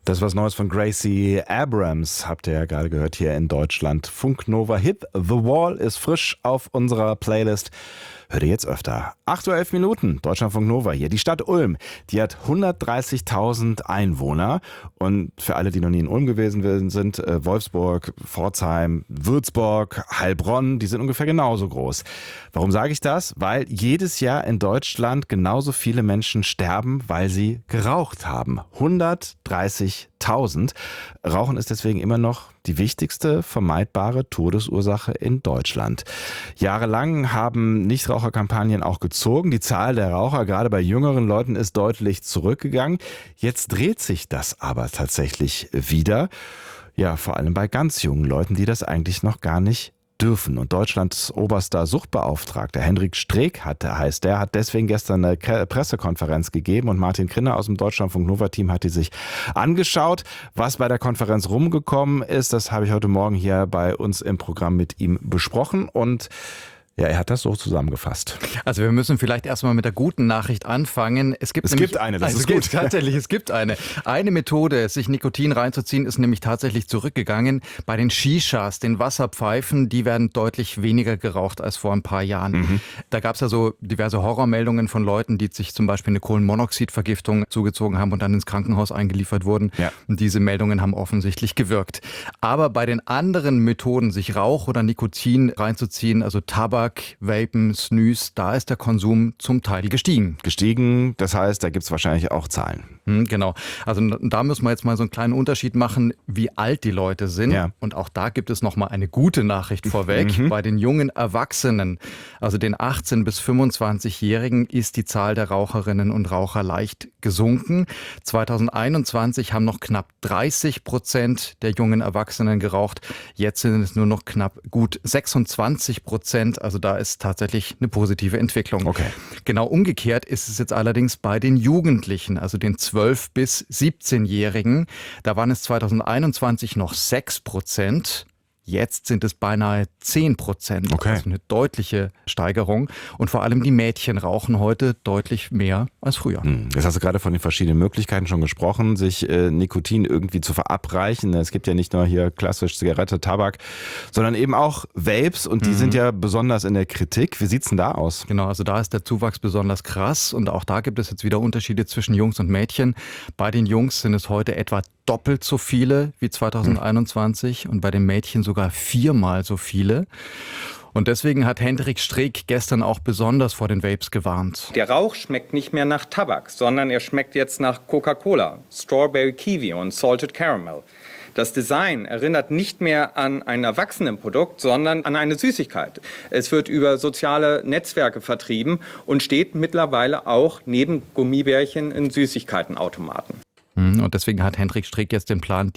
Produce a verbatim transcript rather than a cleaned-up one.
Das ist was Neues von Gracie Abrams, habt ihr ja gerade gehört hier in Deutschland. Funk Nova Hit The Wall ist frisch auf unserer Playlist. Hört ihr jetzt öfter. acht Uhr elf Minuten, Deutschlandfunk Nova hier. Die Stadt Ulm, die hat hundertdreißigtausend Einwohner. Und für alle, die noch nie in Ulm gewesen sind, äh, Wolfsburg, Pforzheim, Würzburg, Heilbronn, die sind ungefähr genauso groß. Warum sage ich das? Weil jedes Jahr in Deutschland genauso viele Menschen sterben, weil sie geraucht haben. hundertdreißigtausend. Rauchen ist deswegen immer noch die wichtigste vermeidbare Todesursache in Deutschland. Jahrelang haben Nichtraucherkampagnen auch gezogen. Die Zahl der Raucher, gerade bei jüngeren Leuten, ist deutlich zurückgegangen. Jetzt dreht sich das aber tatsächlich wieder. Ja, vor allem bei ganz jungen Leuten, die das eigentlich noch gar nicht dürfen. Und Deutschlands oberster Suchtbeauftragter Hendrik Streeck hatte, heißt der, hat deswegen gestern eine Pressekonferenz gegeben und Martin Krinner aus dem Deutschlandfunk Nova Team hat die sich angeschaut. Was bei der Konferenz rumgekommen ist, das habe ich heute Morgen hier bei uns im Programm mit ihm besprochen und ja, er hat das so zusammengefasst. Also wir müssen vielleicht erstmal mit der guten Nachricht anfangen. Es gibt, es nämlich, gibt eine, das also ist gut. Es gibt, tatsächlich, es gibt eine. Eine Methode, sich Nikotin reinzuziehen, ist nämlich tatsächlich zurückgegangen. Bei den Shishas, den Wasserpfeifen, die werden deutlich weniger geraucht als vor ein paar Jahren. Mhm. Da gab es ja so diverse Horrormeldungen von Leuten, die sich zum Beispiel eine Kohlenmonoxidvergiftung zugezogen haben und dann ins Krankenhaus eingeliefert wurden. Ja. Und diese Meldungen haben offensichtlich gewirkt. Aber bei den anderen Methoden, sich Rauch oder Nikotin reinzuziehen, also Tabak, Vapen, Snus, da ist der Konsum zum Teil gestiegen. Gestiegen, das heißt, da gibt es wahrscheinlich auch Zahlen. Hm, genau. Also da müssen wir jetzt mal so einen kleinen Unterschied machen, wie alt die Leute sind. Ja. Und auch da gibt es nochmal eine gute Nachricht vorweg. Mhm. Bei den jungen Erwachsenen, also den achtzehn- bis fünfundzwanzigjährigen, ist die Zahl der Raucherinnen und Raucher leicht gesunken. zweitausendeinundzwanzig haben noch knapp dreißig Prozent der jungen Erwachsenen geraucht. Jetzt sind es nur noch knapp gut sechsundzwanzig Prozent. Also da ist tatsächlich eine positive Entwicklung. Okay. Genau umgekehrt ist es jetzt allerdings bei den Jugendlichen, also den zwölf- bis siebzehnjährigen. Da waren es zweitausendeinundzwanzig noch sechs Prozent. Jetzt sind es beinahe zehn Prozent. Okay. Also eine deutliche Steigerung. Und vor allem die Mädchen rauchen heute deutlich mehr als früher. Jetzt hast du gerade von den verschiedenen Möglichkeiten schon gesprochen, sich äh, Nikotin irgendwie zu verabreichen. Es gibt ja nicht nur hier klassisch Zigarette, Tabak, sondern eben auch Vapes und die mhm. sind ja besonders in der Kritik. Wie sieht's denn da aus? Genau, also da ist der Zuwachs besonders krass und auch da gibt es jetzt wieder Unterschiede zwischen Jungs und Mädchen. Bei den Jungs sind es heute etwa doppelt so viele wie zweitausendeinundzwanzig mhm. und bei den Mädchen sogar viermal so viele. Und deswegen hat Hendrik Streeck gestern auch besonders vor den Vapes gewarnt. Der Rauch schmeckt nicht mehr nach Tabak, sondern er schmeckt jetzt nach Coca-Cola, Strawberry Kiwi und Salted Caramel. Das Design erinnert nicht mehr an ein Erwachsenenprodukt, sondern an eine Süßigkeit. Es wird über soziale Netzwerke vertrieben und steht mittlerweile auch neben Gummibärchen in Süßigkeitenautomaten. Und deswegen hat Hendrik Streeck jetzt den Plan,